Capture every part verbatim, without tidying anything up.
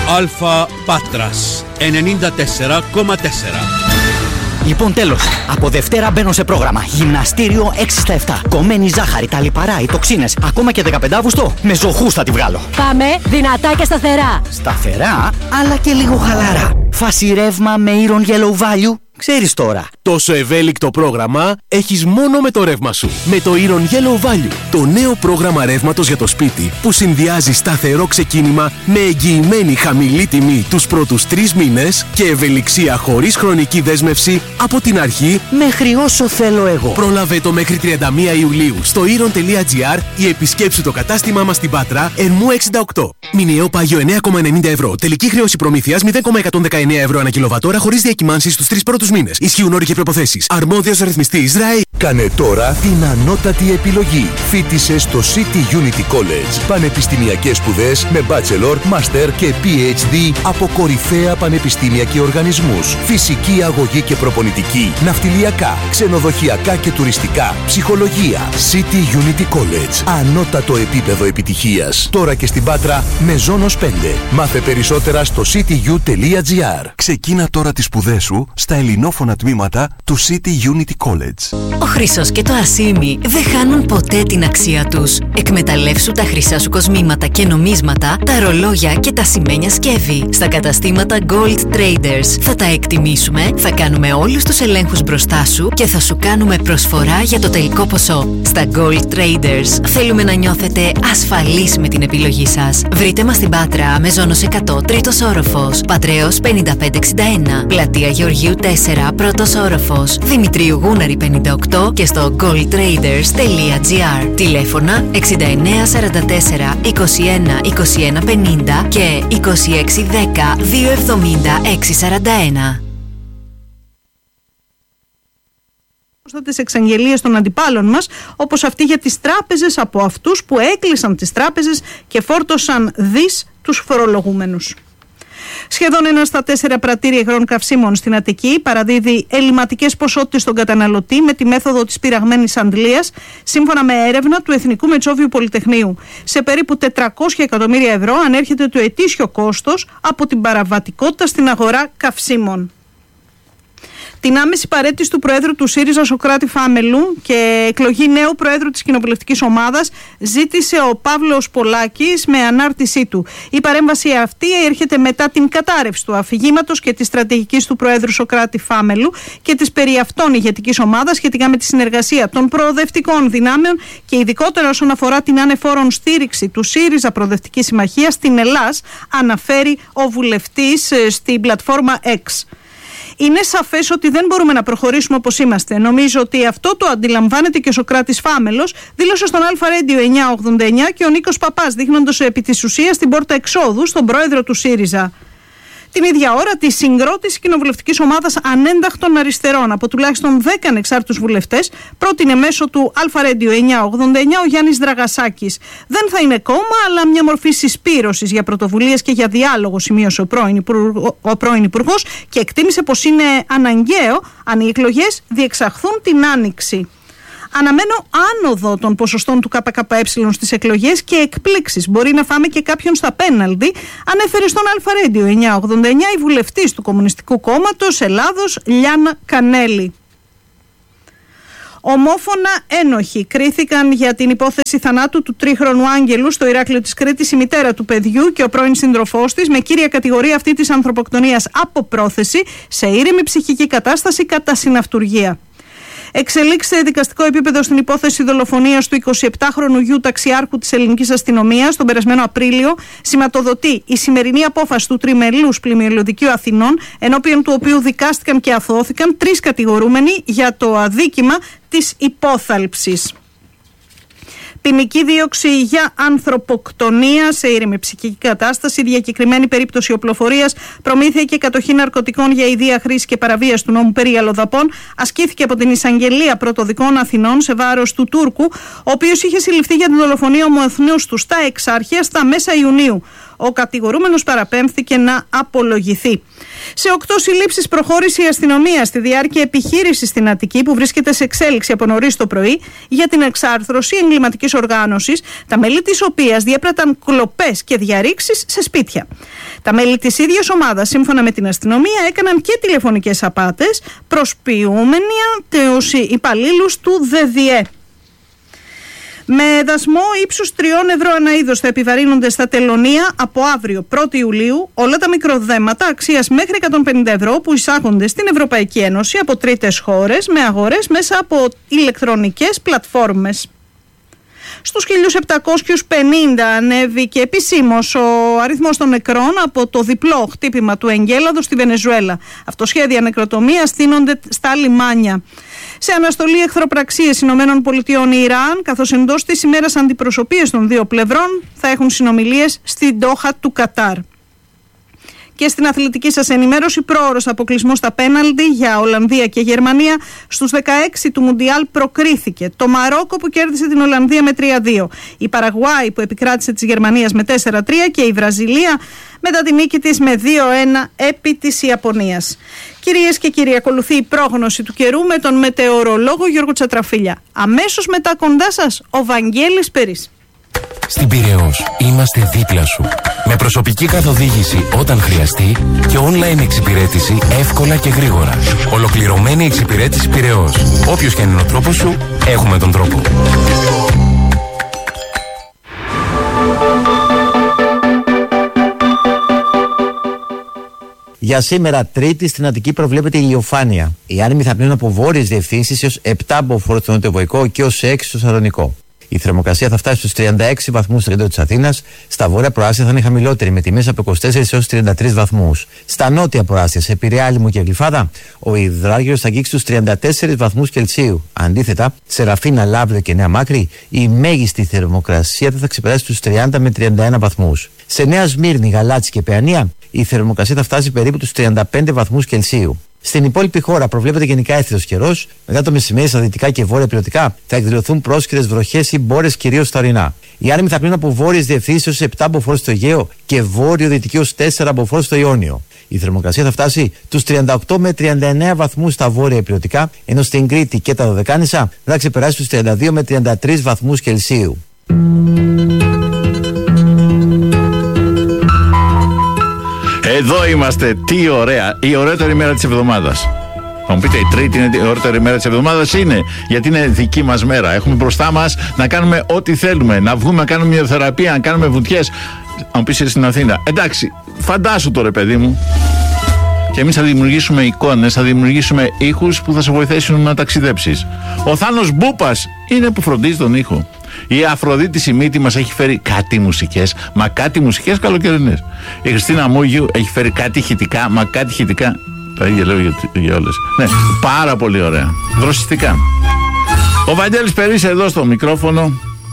Αλφα Πάτρας ενενήντα τέσσερα κόμμα τέσσερα. Λοιπόν, τέλος. Από Δευτέρα μπαίνω σε πρόγραμμα. Γυμναστήριο έξι στα επτά. Κομμένη ζάχαρη, τα λιπαρά, οι τοξίνες. Ακόμα και δεκαπέντε Αυγούστου. Με ζωχούς θα τη βγάλω. Πάμε δυνατά και σταθερά. Σταθερά, αλλά και λίγο χαλαρά. Φάση ρεύμα με Iron Yellow Value. Ξέρεις τώρα. Τόσο ευέλικτο πρόγραμμα έχεις μόνο με το ρεύμα σου. Με το Iron Yellow Value. Το νέο πρόγραμμα ρεύματος για το σπίτι που συνδυάζει σταθερό ξεκίνημα με εγγυημένη χαμηλή τιμή τους πρώτους τρεις μήνες και ευελιξία χωρίς χρονική δέσμευση από την αρχή μέχρι όσο θέλω εγώ. Πρόλαβε το μέχρι τριάντα μία Ιουλίου στο iron τελεία gr ή επισκέψου το κατάστημά μας στην Πάτρα Ερμού εξήντα οκτώ. Μηνιαίο πάγιο εννέα κόμμα ενενήντα ευρώ. Τελική χρέωση προμήθειας μηδέν κόμμα εκατόν δεκαεννέα ευρώ ανά κιλοβατόρα χωρίς διακυμάνσεις στους τρεις πρώτους μήνες. Ισχύουν όροι και προϋποθέσεις. Αρμόδιος ρυθμιστής ΡΑΕ. Κάνε τώρα την ανώτατη επιλογή. Φοίτησε στο City Unity College. Πανεπιστημιακές σπουδές με Bachelor, Master και πι έιτς ντι από κορυφαία πανεπιστήμια και οργανισμούς. Φυσική αγωγή και προπονητική, ναυτιλιακά, ξενοδοχειακά και τουριστικά, ψυχολογία. City Unity College. Ανώτατο επίπεδο επιτυχίας. Τώρα και στην Πάτρα με Ζώνος πέντε. Μάθε περισσότερα στο σίτι γιου τελεία τζι άρ. Ξεκίνα τώρα τις σπουδές σου στα ελληνόφωνα τμήματα του City Unity College. Ο χρυσός και το ασίμι δεν χάνουν ποτέ την αξία τους. Εκμεταλλεύσου τα χρυσά σου κοσμήματα και νομίσματα, τα ρολόγια και τα σημαίνια σκεύη. Στα καταστήματα Gold Traders θα τα εκτιμήσουμε, θα κάνουμε όλους τους ελέγχους μπροστά σου και θα σου κάνουμε προσφορά για το τελικό ποσό. Στα Gold Traders θέλουμε να νιώθετε ασφαλείς με την επιλογή σας. Βρείτε μας στην Πάτρα με Ζώνος εκατό, τρίτος όροφος, Πατρέως πενήντα πέντε εξήντα ένα, Πλατεία Γεωργίου τέσσερα, πρώτος όροφος, Δημητρίου Γούναρη πενήντα οκτώ και στο gold traders τελεία τζι άρ. Τηλέφωνα εξήντα εννέα σαράντα τέσσερα είκοσι ένα είκοσι ένα πενήντα και είκοσι έξι δέκα δύο εβδομήντα έξι σαράντα ένα. Τις εξαγγελίες των αντιπάλων μας, όπως αυτή για τις τράπεζες από αυτούς που έκλεισαν τις τράπεζες και φόρτωσαν δις τους φορολογούμενους. Σχεδόν ένα στα τέσσερα πρατήρια υγρών καυσίμων στην Αττική παραδίδει ελληματικές ποσότητες στον καταναλωτή με τη μέθοδο της πυραγμένης αντλίας, σύμφωνα με έρευνα του Εθνικού Μετσόβιου Πολυτεχνείου. Σε περίπου τετρακόσια εκατομμύρια ευρώ ανέρχεται το ετήσιο κόστος από την παραβατικότητα στην αγορά καυσίμων. Την άμεση παραίτηση του Προέδρου του ΣΥΡΙΖΑ Σωκράτη Φάμελου και εκλογή νέου Προέδρου της κοινοβουλευτικής ομάδας ζήτησε ο Παύλος Πολάκης με ανάρτησή του. Η παρέμβαση αυτή έρχεται μετά την κατάρρευση του αφηγήματος και της στρατηγικής του Προέδρου Σωκράτη Φάμελου και της περί αυτών ηγετικής ομάδας σχετικά με τη συνεργασία των προοδευτικών δυνάμεων και ειδικότερα όσον αφορά την ανεφόρον στήριξη του ΣΥΡΙΖΑ Προοδευτική Συμμαχία στην Ελλάς, αναφέρει ο βουλευτής στην πλατφόρμα X. Είναι σαφές ότι δεν μπορούμε να προχωρήσουμε όπως είμαστε. Νομίζω ότι αυτό το αντιλαμβάνεται και ο Σωκράτης Φάμελος, δήλωσε στον Αλφα Radio εννιακόσια ογδόντα εννιά και ο Νίκος Παπάς, δείχνοντας επί της ουσίας την πόρτα εξόδου στον πρόεδρο του ΣΥΡΙΖΑ. Την ίδια ώρα, τη συγκρότηση κοινοβουλευτικής ομάδας ανένταχτων αριστερών από τουλάχιστον δέκα ανεξάρτητους βουλευτές πρότεινε μέσω του Αλφα Radio εννιακόσια ογδόντα εννιά ο Γιάννης Δραγασάκης. Δεν θα είναι κόμμα, αλλά μια μορφή συσπήρωσης για πρωτοβουλίες και για διάλογο, σημείωσε ο πρώην, υπουργό, ο πρώην Υπουργός και εκτίμησε πως είναι αναγκαίο αν οι εκλογές διεξαχθούν την Άνοιξη. Αναμένω άνοδο των ποσοστών του ΚΚΕ στις εκλογές και εκπλήξεις. Μπορεί να φάμε και κάποιον στα πέναλτι, ανέφερε στον Αλφα Radio εννιακόσια ογδόντα εννιά η βουλευτής του Κομμουνιστικού Κόμματος Ελλάδος Λιάννα Κανέλη. Ομόφωνα ένοχοι κρίθηκαν για την υπόθεση θανάτου του τρίχρονου Άγγελου στο Ηράκλειο της Κρήτης η μητέρα του παιδιού και ο πρώην σύντροφός της, με κύρια κατηγορία αυτή της ανθρωποκτονίας από πρόθεση σε ήρεμη ψυχική κατάσταση κατά συναυτουργία. Εξελίξτε δικαστικό επίπεδο στην υπόθεση δολοφονίας του εικοσιεπτάχρονου γιου ταξιάρχου της ελληνικής αστυνομίας τον περασμένο Απρίλιο, σηματοδοτεί η σημερινή απόφαση του Τριμελούς Πλημμυριωδικείου Αθηνών, ενώπιον του οποίου δικάστηκαν και αθωώθηκαν τρεις κατηγορούμενοι για το αδίκημα της υπόθαλψης. Ποινική δίωξη για ανθρωποκτονία σε ήρεμη ψυχική κατάσταση, διακεκριμένη περίπτωση οπλοφορίας, προμήθεια και κατοχή ναρκωτικών για ιδία χρήση και παραβίαση του νόμου περί αλλοδαπών, ασκήθηκε από την Εισαγγελία Πρωτοδικών Αθηνών σε βάρος του Τούρκου, ο οποίος είχε συλληφθεί για την δολοφονία ομοεθνούς του στα Εξάρχεια στα μέσα Ιουνίου. Ο κατηγορούμενος παραπέμφθηκε να απολογηθεί. Σε οκτώ συλλήψεις προχώρησε η αστυνομία στη διάρκεια επιχείρησης στην Αττική που βρίσκεται σε εξέλιξη από νωρίς το πρωί για την εξάρθρωση εγκληματικής οργάνωσης, τα μέλη της οποίας διέπραταν κλοπές και διαρρήξεις σε σπίτια. Τα μέλη της ίδιας ομάδας, σύμφωνα με την αστυνομία, έκαναν και τηλεφωνικές απάτες, προσποιούμενοι τους υπαλλήλους του ΔΔΕ. Με δασμό ύψους τριών ευρώ ανά είδος θα επιβαρύνονται στα τελωνεία από αύριο πρώτη Ιουλίου όλα τα μικροδέματα αξίας μέχρι εκατόν πενήντα ευρώ που εισάγονται στην Ευρωπαϊκή Ένωση από τρίτες χώρες με αγορές μέσα από ηλεκτρονικές πλατφόρμες. Στους χίλια επτακόσιους πενήντα ανέβηκε επισήμως ο αριθμός των νεκρών από το διπλό χτύπημα του εγκέλαδος στη Βενεζουέλα. Αυτοσχέδια νεκροτομία στείνονται στα λιμάνια. Σε αναστολή εχθροπραξίες Ηνωμένων Πολιτειών Ιράν, καθώς εντός της ημέρας αντιπροσωπείες των δύο πλευρών θα έχουν συνομιλίες στην Ντόχα του Κατάρ. Και στην αθλητική σας ενημέρωση, πρόωρος αποκλεισμός στα πέναλτι για Ολλανδία και Γερμανία στους δεκαέξι του Μουντιάλ προκρίθηκε. Το Μαρόκο που κέρδισε την Ολλανδία με τρία δύο. Η Παραγουάη που επικράτησε της Γερμανίας με τέσσερα τρία και η Βραζιλία μετά τη νίκη της με δύο ένα επί της Ιαπωνίας. Κυρίες και κύριοι, ακολουθεί η πρόγνωση του καιρού με τον μετεωρολόγο Γιώργο Τσατραφίλια. Αμέσως μετά κοντά σας ο Βαγγέλης Περής. Στην Πειραιώς είμαστε δίπλα σου. Με προσωπική καθοδήγηση όταν χρειαστεί και online εξυπηρέτηση εύκολα και γρήγορα. Ολοκληρωμένη εξυπηρέτηση Πειραιώς. Όποιος και είναι ο τρόπος σου, έχουμε τον τρόπο. Για σήμερα, Τρίτη, στην Αττική προβλέπεται ηλιοφάνεια. Οι άνεμοι θα πνέουν από βόρειες διευθύνσεις έως επτά από φορό στο νοτιοβοϊκό και έως έξι στο Σαλονικό. Η θερμοκρασία θα φτάσει στους τριάντα έξι βαθμούς στο κέντρο της Αθήνας. Στα βόρεια προάστια θα είναι χαμηλότερη, με τιμές από είκοσι τέσσερα έως τριάντα τρεις βαθμούς. Στα νότια προάστια, σε Πειραιά, Άλυμο και Γλυφάδα, ο υδράργυρος θα αγγίξει στους τριάντα τέσσερις βαθμούς Κελσίου. Αντίθετα, σε Ραφίνα, Λαύριο και Νέα Μάκρη, η μέγιστη θερμοκρασία θα ξεπεράσει στους τριάντα με τριάντα ένα βαθμούς. Σε Νέα Σμύρνη, Γαλάτσι και Παιανία, η θερμοκρασία θα φτάσει περίπου τους τριάντα πέντε βαθμούς Κελσίου. Στην υπόλοιπη χώρα προβλέπεται γενικά έθριος καιρός. Μετά το μεσημέρι στα δυτικά και βόρεια πλειοτικά θα εκδηλωθούν πρόσκαιρες βροχές ή μπόρες κυρίως στα ορεινά. Οι άνεμοι θα πνέουν από βόρειες διευθύνσεις έως επτά από φορό στο Αιγαίο και βόρειο-δυτική ως τέσσερα από φορό στο Ιόνιο. Η θερμοκρασία θα φτάσει τους τριάντα οκτώ με τριάντα εννέα βαθμούς στα βόρεια πλειοτικά, ενώ στην Κρήτη και τα Δωδεκάνησα θα ξεπεράσει τους τριάντα δύο με τριάντα τρεις βαθμούς Κελσίου. Εδώ είμαστε, τι ωραία, η ωραιότερη μέρα της εβδομάδας. Θα μου πείτε, η Τρίτη είναι η ωραιότερη μέρα της εβδομάδας? Είναι, γιατί είναι δική μας μέρα. Έχουμε μπροστά μας να κάνουμε ό,τι θέλουμε. Να βγούμε, να κάνουμε μυοθεραπεία, να κάνουμε βουτιές. Αν μου πεις στην Αθήνα, εντάξει, φαντάσου τώρα, παιδί μου. Και εμείς θα δημιουργήσουμε εικόνες, θα δημιουργήσουμε ήχους που θα σε βοηθήσουν να ταξιδέψεις. Ο Θάνος Μπούπας είναι που φροντίζει τον ήχο. Η Αφροδίτη Σιμίτη μας έχει φέρει κάτι μουσικές, μα κάτι μουσικές καλοκαιρινές. Η Χριστίνα Μούγιου έχει φέρει κάτι ηχητικά, μα κάτι ηχητικά. Τα ίδια λέω για, για όλες. Ναι, πάρα πολύ ωραία. Δροσιστικά. Ο Βαγγέλης Περής εδώ στο μικρόφωνο.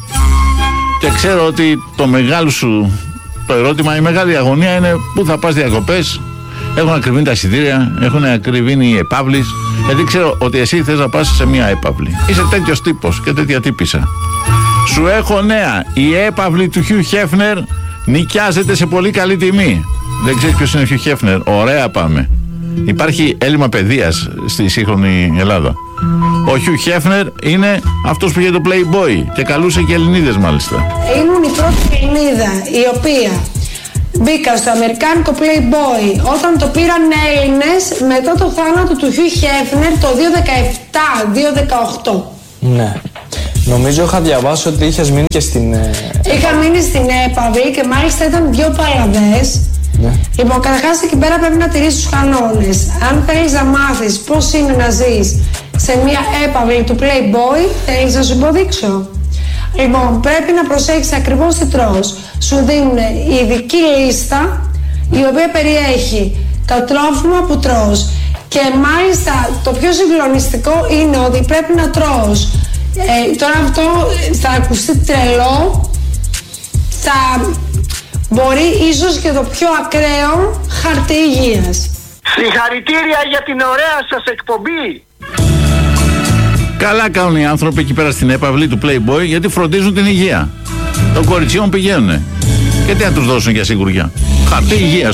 Και ξέρω ότι το μεγάλο σου το ερώτημα, η μεγάλη αγωνία είναι πού θα πας διακοπές. Έχουν ακριβήνει τα εισιτήρια, έχουν ακριβήνει οι επαύλεις. Γιατί ξέρω ότι εσύ θες να πας σε μια έπαυλη. Είσαι τέτοιος τύπος και τέτοια τύπησα. Σου έχω νέα. Η έπαυλη του Χιου Χέφνερ νοικιάζεται σε πολύ καλή τιμή. Δεν ξέρεις ποιος είναι ο Χιου Χέφνερ? Ωραία, πάμε. Υπάρχει έλλειμμα παιδείας στη σύγχρονη Ελλάδα. Ο Χιου Χέφνερ είναι αυτός που είχε το Playboy και καλούσε και Ελληνίδες μάλιστα. Ήμουν η πρώτη Ελληνίδα η οποία μπήκα στο αμερικάνικο Playboy όταν το πήραν Έλληνες μετά το θάνατο του Χιου Χέφνερ το δύο χιλιάδες δεκαεπτά δύο χιλιάδες δεκαοκτώ. Ναι. Νομίζω είχα διαβάσει ότι είχες μείνει και στην... Είχα μείνει στην έπαυλη και μάλιστα ήταν δύο παλαβές. Ναι. Λοιπόν, καταρχάς εκεί πέρα πρέπει να τηρήσεις τους κανόνες. Αν θέλεις να μάθεις πώς είναι να ζεις σε μια έπαυλη του Playboy, θέλεις να σου υποδείξω? Λοιπόν, πρέπει να προσέχεις ακριβώς τι τρως. Σου δίνουν ειδική λίστα η οποία περιέχει τα τρόφιμα που τρως. Και μάλιστα το πιο συγκλονιστικό είναι ότι πρέπει να τρως. Ε, τώρα αυτό θα ακουστεί τρελό, θα μπορεί ίσως και το πιο ακραίο χαρτί υγείας. Συγχαρητήρια για την ωραία σας εκπομπή. Καλά κάνουν οι άνθρωποι εκεί πέρα στην έπαυλη του Playboy, γιατί φροντίζουν την υγεία των κοριτσιών, πηγαίνουνε. Γιατί να τους δώσουν για σιγουριά? Χαρτί υγείας